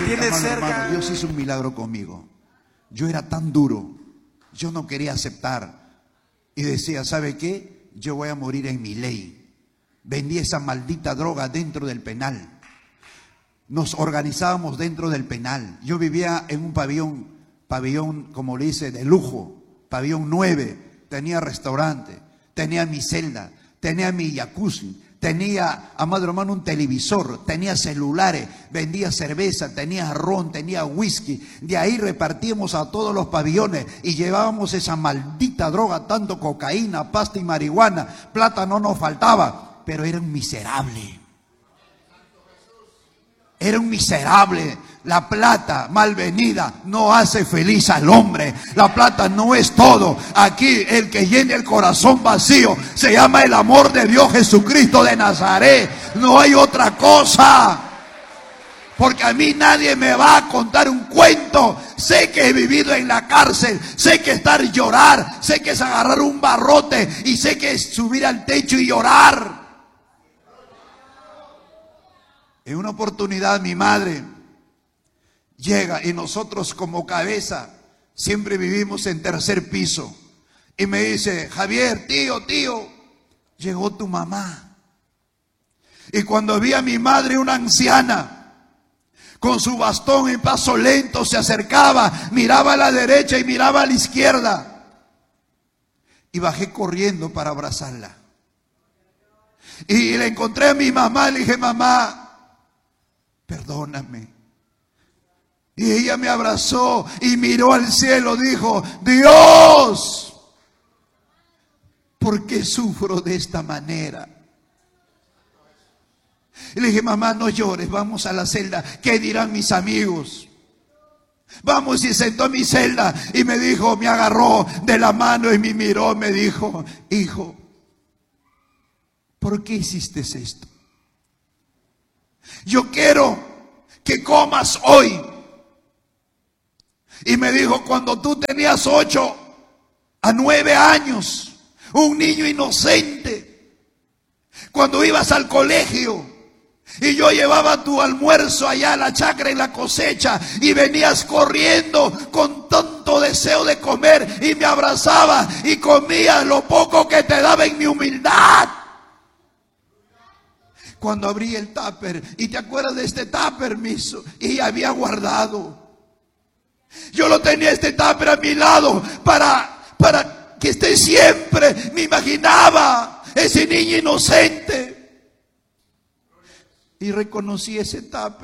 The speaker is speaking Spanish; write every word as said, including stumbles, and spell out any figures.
tiene hermano, cerca. hermano, Dios hizo un milagro conmigo. Yo era tan duro, yo no quería aceptar y decía, ¿sabe qué? Yo voy a morir en mi ley. Vendí esa maldita droga dentro del penal. Nos organizábamos dentro del penal. Yo vivía en un pabellón, pabellón, como le dice, de lujo, pabellón nueve. Tenía restaurante, tenía mi celda, tenía mi jacuzzi, tenía, amado hermano, un televisor, tenía celulares, vendía cerveza, tenía ron, tenía whisky. De ahí repartíamos a todos los pabellones y llevábamos esa maldita droga, tanto cocaína, pasta y marihuana. Plata no nos faltaba, pero era un miserable. Era un miserable. La plata malvenida no hace feliz al hombre. La plata no es todo. Aquí el que llena el corazón vacío se llama el amor de Dios Jesucristo de Nazaret. No hay otra cosa. Porque a mí nadie me va a contar un cuento. Sé que he vivido en la cárcel. Sé que estar y llorar. Sé que es agarrar un barrote. Y sé que es subir al techo y llorar. En una oportunidad mi madre llega y nosotros como cabeza siempre vivimos en tercer piso. Y me dice, Javier, tío, tío, llegó tu mamá. Y cuando vi a mi madre, una anciana, con su bastón en paso lento se acercaba, miraba a la derecha y miraba a la izquierda. Y bajé corriendo para abrazarla. Y le encontré a mi mamá, le dije, mamá, perdóname. Y ella me abrazó y miró al cielo, dijo, Dios, ¿por qué sufro de esta manera? Y le dije, mamá, no llores, vamos a la celda. ¿Qué dirán mis amigos? Vamos, y sentó a mi celda y me dijo, me agarró de la mano y me miró, me dijo, hijo, ¿por qué hiciste esto? Yo quiero que comas hoy. Y me dijo, cuando tú tenías ocho a nueve años, un niño inocente, cuando ibas al colegio y yo llevaba tu almuerzo allá a la chacra en la cosecha y venías corriendo con tanto deseo de comer y me abrazabas y comías lo poco que te daba en mi humildad. Cuando abrí el tupper, y te acuerdas de este tupper, miso, y había guardado. Yo lo tenía este tupper a mi lado para, para que esté siempre. Me imaginaba ese niño inocente. Y reconocí ese tupper.